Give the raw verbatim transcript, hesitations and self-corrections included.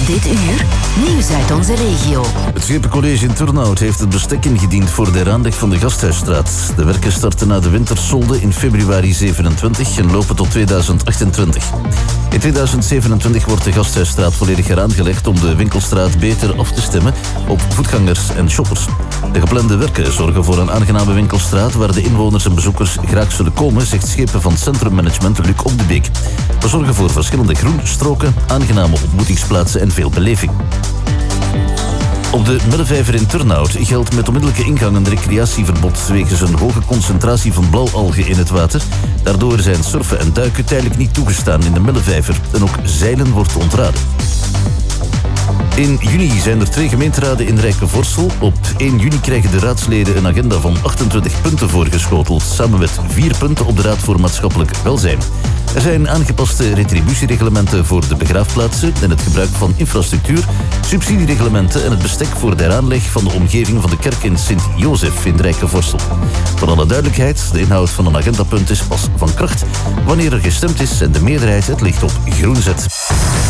Dit uur, nieuws uit onze regio. Het Schepencollege in Turnhout heeft het bestek ingediend voor de heraanleg van de Gasthuisstraat. De werken starten na de wintersolde in februari zevenentwintig en lopen tot tweeduizend achtentwintig. In tweeduizend zevenentwintig wordt de Gasthuisstraat volledig heraangelegd om de winkelstraat beter af te stemmen op voetgangers en shoppers. De geplande werken zorgen voor een aangename winkelstraat waar de inwoners en bezoekers graag zullen komen, zegt Schepen van Centrummanagement Luc Op de Beek. We zorgen voor verschillende groenstroken, aangename ontmoetingsplaatsen en veel beleving. Op de Millevijver in Turnhout geldt met onmiddellijke ingang een recreatieverbod wegens een hoge concentratie van blauwalgen in het water. Daardoor zijn surfen en duiken tijdelijk niet toegestaan in de Millevijver en ook zeilen wordt ontraden. In juni zijn er twee gemeenteraden in Rijkenvorsel. Op één juni krijgen de raadsleden een agenda van achtentwintig punten voorgeschoteld, samen met vier punten op de Raad voor Maatschappelijk Welzijn. Er zijn aangepaste retributiereglementen voor de begraafplaatsen en het gebruik van infrastructuur, subsidiereglementen en het bestek voor de heraanleg van de omgeving van de kerk in Sint-Jozef in Rijkenvorsel. Voor alle duidelijkheid, de inhoud van een agendapunt is pas van kracht wanneer er gestemd is en de meerderheid het licht op groen zet.